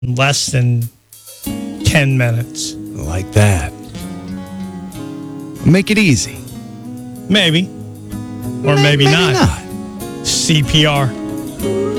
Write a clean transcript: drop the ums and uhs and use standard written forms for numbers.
less than 10 minutes. Like that. Make it easy. Maybe. Or maybe not. not. CPR.